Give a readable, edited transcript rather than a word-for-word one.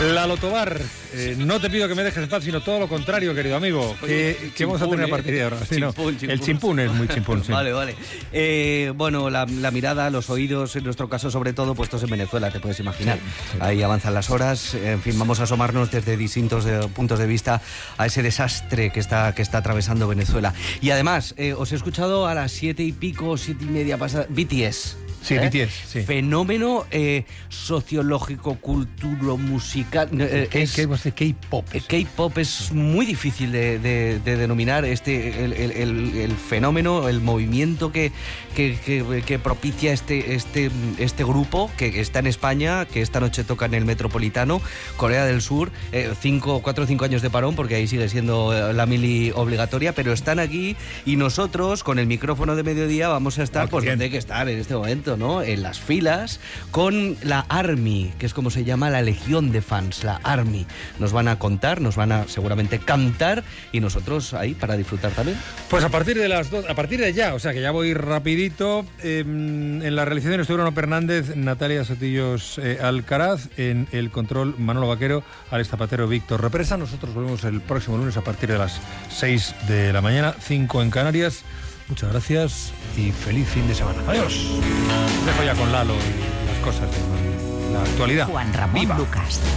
Lalo Tobar, no te pido que me dejes en paz, sino todo lo contrario, querido amigo. Que vamos a tener a partir de ahora. Sí, chimpún. El chimpún es muy chimpún, sí. Vale. Bueno, la mirada, los oídos, en nuestro caso sobre todo, puestos en Venezuela, te puedes imaginar. Sí. Ahí avanzan las horas. En fin, vamos a asomarnos desde distintos puntos de vista a ese desastre que está atravesando Venezuela. Y además, os he escuchado a las 7:30 pasadas, BTS. Sí, BTS, sí. Fenómeno sociológico, cultural, musical. K-pop. K-pop es muy difícil de denominar el fenómeno, el movimiento que propicia este grupo que está en España, que esta noche toca en el Metropolitano, Corea del Sur, 4 o 5 años de parón, porque ahí sigue siendo la mili obligatoria, pero están aquí y nosotros, con el micrófono de mediodía, vamos a estar pues donde hay que estar en este momento, ¿no? En las filas con la ARMY, que es como se llama la legión de fans, la ARMY. Nos van a contar, nos van a seguramente cantar y nosotros ahí para disfrutar también. Pues a partir de las 2, a partir de ya, o sea que ya voy rapidito. En la realización estuvieron Fernández, Natalia Sotillos Alcaraz, en el control Manolo Vaquero, Alex Zapatero, Víctor Represa. Nosotros volvemos el próximo lunes a partir de las 6 de la mañana, 5 en Canarias. Muchas gracias y feliz fin de semana. Adiós. Dejo ya con Lalo y las cosas de la actualidad. Juan Ramón Lucas.